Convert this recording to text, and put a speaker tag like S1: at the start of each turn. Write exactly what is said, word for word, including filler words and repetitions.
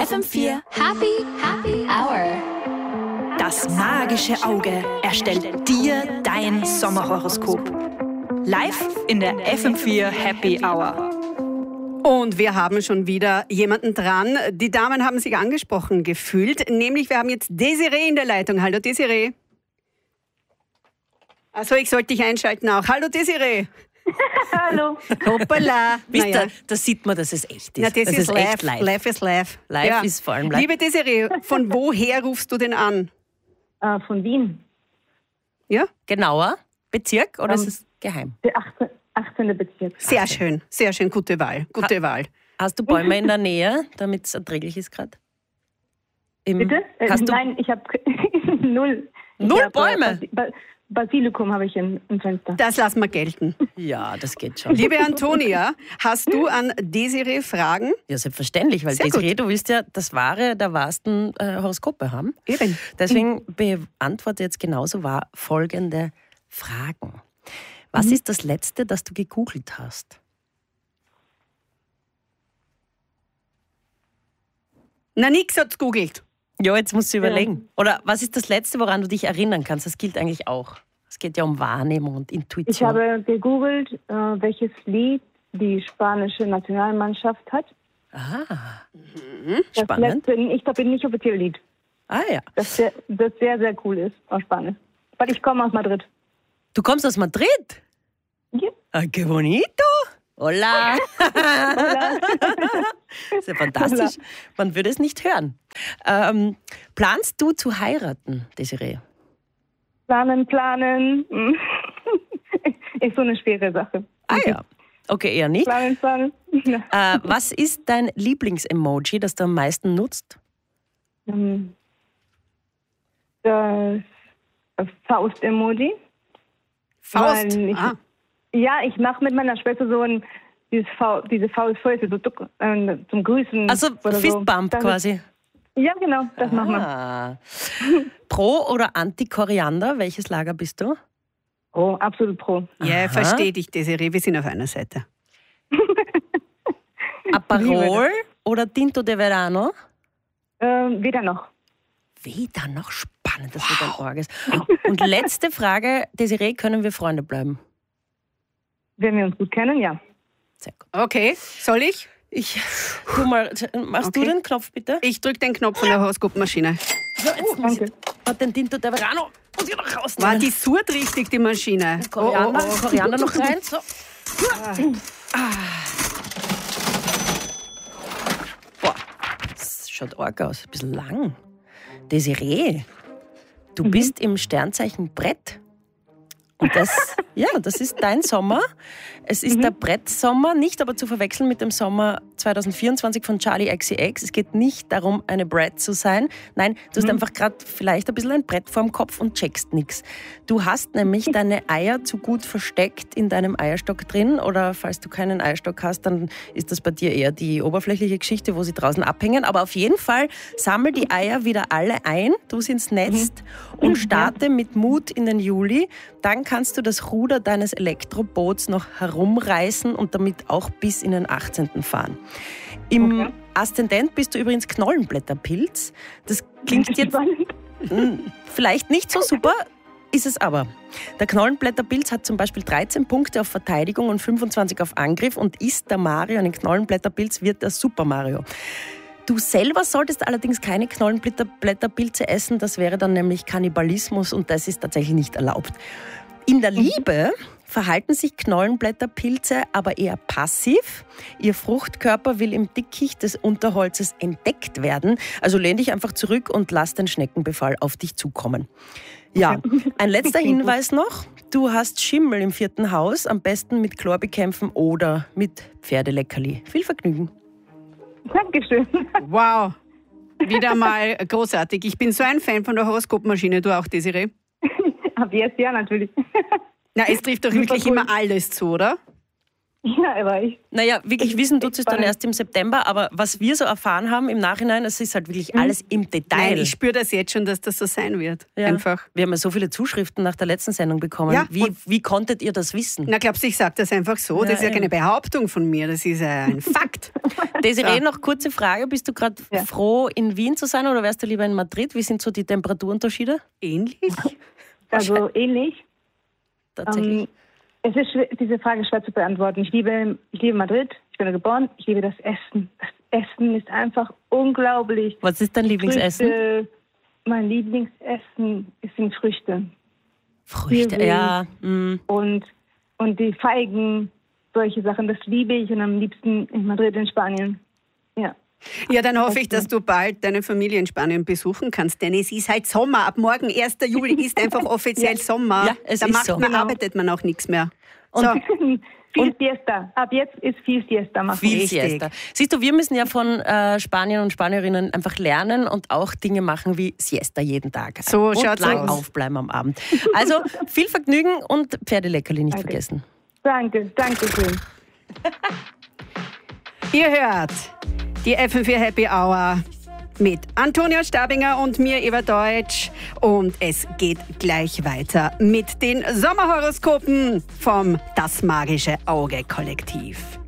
S1: F M vier Happy, Happy Hour.
S2: Das magische Auge erstellt dir dein Sommerhoroskop. Live in der F M vier Happy Hour.
S3: Und wir haben schon wieder jemanden dran. Die Damen haben sich angesprochen gefühlt. Nämlich, wir haben jetzt Desiree in der Leitung. Hallo Desiree. Also ich sollte dich einschalten auch. Hallo Desiree.
S4: Hallo.
S3: Hoppala.
S5: Wisst
S3: Naja.
S5: ihr, da sieht man, dass es echt ist.
S3: Na, das,
S5: das
S3: ist, live.
S5: echt live.
S3: Live ist live.
S5: Live
S3: Ja.
S5: ist vor allem live.
S3: Liebe Desiree, von woher rufst du denn an?
S4: Äh, von Wien.
S3: Ja?
S5: Genauer? Bezirk oder
S4: Ähm,
S5: ist es geheim?
S4: Der achtzehnte achtzehnte Bezirk.
S3: Sehr schön, sehr schön. Gute Wahl. Gute Wahl.
S5: Hast du Bäume in der Nähe, damit es erträglich ist gerade?
S4: Bitte? Äh,
S5: Hast du
S4: nein, ich habe null.
S5: Null
S4: ich hab,
S5: Bäume?
S4: Äh, Bas- Basilikum habe ich im, im Fenster.
S3: Das lassen wir gelten.
S5: Ja, das geht schon.
S3: Liebe Antonia, hast du an Desiree Fragen?
S5: Ja, selbstverständlich, weil
S3: Sehr
S5: Desiree, du willst ja das wahre der wahrsten äh, Horoskope haben.
S3: Eben.
S5: Deswegen beantworte jetzt genauso wahr folgende Fragen. Was
S3: Mhm.
S5: ist das Letzte, das du gegoogelt hast?
S3: Na, nix hat's googelt.
S5: Ja, jetzt musst du überlegen. Oder was ist das Letzte, woran du dich erinnern kannst? Das gilt eigentlich auch. Es geht ja um Wahrnehmung und Intuition.
S4: Ich habe gegoogelt, äh, welches Lied die spanische Nationalmannschaft hat.
S5: Ah,
S4: Das
S5: spannend.
S4: letzte, ich glaube, nicht offizielle Lied.
S5: Ah ja.
S4: Das sehr, das sehr, sehr cool ist aus Spanien. Weil ich komme aus Madrid.
S5: Du kommst aus Madrid?
S4: Ja.
S5: Ah, que bonito. Hola. Das ist ja fantastisch. Man würde es nicht hören. Ähm, planst du zu heiraten, Desiree?
S4: Planen, planen. Hm. Ist so eine schwere Sache.
S5: Ah ja. Okay, eher nicht.
S4: Planen, planen. Ja.
S5: Äh, was ist dein Lieblingsemoji, das du am meisten nutzt?
S4: Ähm, Das Faust-Emoji.
S3: Faust.
S4: Weil ich,
S3: Ah.
S4: Ja, ich mache mit meiner Schwester so ein, dieses Fa diese Faustfäuste so duck, äh, zum Grüßen.
S5: Also
S4: oder
S5: Fistbump
S4: so. Das
S5: quasi.
S4: Ist, ja, genau, das machen wir.
S5: Ah. Pro oder Anti-Koriander? Welches Lager bist du?
S4: Pro, absolut pro.
S3: Ja,
S5: Aha.
S3: verstehe dich, Desiree. Wir sind auf einer Seite.
S5: Aperol oder Tinto de Verano?
S4: Ähm, weder noch.
S5: Weder noch spannend, das wird ein Orges. Und letzte Frage, Desiree, können wir Freunde bleiben?
S4: Wenn wir uns gut kennen, ja.
S5: Sehr gut.
S3: Okay, soll ich?
S5: Ich, tu mal, machst
S3: Okay.
S5: du den Knopf bitte?
S3: Ich drücke den Knopf von der Horoskopmaschine.
S5: So, jetzt muss
S4: danke.
S5: ich hat den Tinto de Verano muss ich noch
S3: War
S5: rausnehmen.
S3: die surrt richtig, die Maschine.
S5: Koriander,
S3: Oh, oh, oh.
S5: Koriander noch rein. So. Boah, das schaut arg aus. Ein bisschen lang. Desiree, du bist im Sternzeichen Brett. Und das, ja, das ist dein Sommer. Es ist der Brettsommer, nicht aber zu verwechseln mit dem Sommer zwanzig vierundzwanzig von Charli X C X. Es geht nicht darum, eine Brett zu sein. Nein, du hast einfach gerade vielleicht ein bisschen ein Brett vorm Kopf und checkst nichts. Du hast nämlich deine Eier zu gut versteckt in deinem Eierstock drin. Oder falls du keinen Eierstock hast, dann ist das bei dir eher die oberflächliche Geschichte, wo sie draußen abhängen. Aber auf jeden Fall sammel die Eier wieder alle ein, tu sie ins Netz und starte mit Mut in den Juli. Dann kannst du das Ruder deines Elektroboots noch herumreißen und damit auch bis in den achtzehnten fahren. Im
S4: Okay.
S5: Aszendent bist du übrigens Knollenblätterpilz. Das klingt jetzt
S4: Spannend.
S5: vielleicht nicht so super, ist es aber. Der Knollenblätterpilz hat zum Beispiel dreizehn Punkte auf Verteidigung und fünfundzwanzig auf Angriff und ist der Mario ein Knollenblätterpilz, wird der Super Mario. Du selber solltest allerdings keine Knollenblätterpilze essen, das wäre dann nämlich Kannibalismus und das ist tatsächlich nicht erlaubt. In der Liebe verhalten sich Knollenblätterpilze aber eher passiv. Ihr Fruchtkörper will im Dickicht des Unterholzes entdeckt werden. Also lehn dich einfach zurück und lass den Schneckenbefall auf dich zukommen. Ja, ein letzter Hinweis noch. Du hast Schimmel im vierten Haus, am besten mit Chlor bekämpfen oder mit Pferdeleckerli. Viel Vergnügen.
S4: Dankeschön.
S3: Wow. Wieder mal großartig. Ich bin so ein Fan von der Horoskopmaschine. Du auch, Desiree?
S4: Ab jetzt ja, natürlich.
S3: Na, es trifft doch
S4: Super
S3: wirklich
S4: cool.
S3: immer alles zu, oder?
S4: Ja, aber ich.
S5: Naja, wirklich
S4: Ich-
S5: wissen tut es dann
S4: spannend.
S5: erst im September, aber was wir so erfahren haben im Nachhinein, es ist halt wirklich alles im Detail.
S3: Nein, ich spüre das jetzt schon, dass das so sein wird.
S5: Ja.
S3: Einfach.
S5: Wir haben ja so viele Zuschriften nach der letzten Sendung bekommen.
S3: Ja,
S5: wie,
S3: und-
S5: wie konntet ihr das wissen?
S3: Na, glaubst du, ich sage das einfach so? Das ist ja
S5: eben.
S3: keine Behauptung von mir, das ist äh, ein Fakt.
S5: Desiree,
S3: Ja.
S5: noch kurze Frage. Bist du gerade
S4: Ja.
S5: froh, in Wien zu sein oder wärst du lieber in Madrid? Wie sind so die Temperaturunterschiede?
S3: Ähnlich?
S4: Also ähnlich.
S5: Tatsächlich.
S4: Ähm, es ist schwer, diese Frage schwer zu beantworten. Ich liebe, ich liebe Madrid, ich bin da geboren, ich liebe das Essen. Das Essen ist einfach unglaublich.
S5: Was ist dein Lieblingsessen?
S4: Früchte, mein Lieblingsessen sind Früchte.
S5: Früchte,
S4: Kiwi.
S5: ja. mm.
S4: Und, und die Feigen, solche Sachen, das liebe ich und am liebsten in Madrid in Spanien. Ja.
S3: Ja, dann hoffe ich, dass du bald deine Familie in Spanien besuchen kannst, denn es ist halt Sommer. Ab morgen, erster Juli, ist einfach offiziell Sommer.
S5: Ja, es
S3: da
S5: ist
S3: macht
S5: so.
S3: man,
S4: Genau.
S3: arbeitet man auch nichts mehr.
S5: Und-
S3: so.
S4: viel Siesta. Ab jetzt ist viel Siesta machen.
S5: Viel
S3: Richtig.
S5: Siesta. Siehst du, wir müssen ja von äh, Spaniern und Spanierinnen einfach lernen und auch Dinge machen wie Siesta jeden Tag.
S3: So
S5: und
S3: schaut's
S5: lang
S3: aus.
S5: aufbleiben am Abend. Also viel Vergnügen und Pferdeleckerli nicht
S4: Danke.
S5: vergessen.
S4: Danke, danke schön.
S3: Ihr hört die F M vier Happy Hour mit Antonia Stabinger und mir, Eva Deutsch. Und es geht gleich weiter mit den Sommerhoroskopen vom Das Magische Auge Kollektiv.